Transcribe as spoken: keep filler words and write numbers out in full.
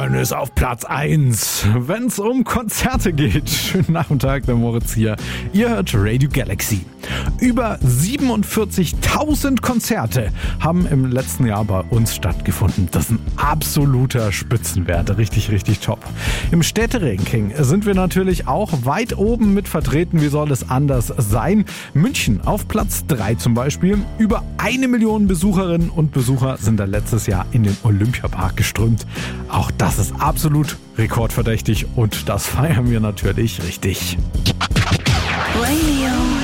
Stadion ist auf Platz eins, wenn es um Konzerte geht. Schönen Nachmittag, der Moritz hier. Ihr hört Radio Galaxy. Über siebenundvierzigtausend Konzerte haben im letzten Jahr bei uns stattgefunden. Das ist ein absoluter Spitzenwert. Richtig, richtig top. Im Städteranking sind wir natürlich auch weit oben mit vertreten. Wie soll es anders sein? München auf Platz drei zum Beispiel. Über eine Million Besucherinnen und Besucher sind da letztes Jahr in den Olympiapark geströmt. Auch das ist absolut rekordverdächtig und das feiern wir natürlich richtig. Radio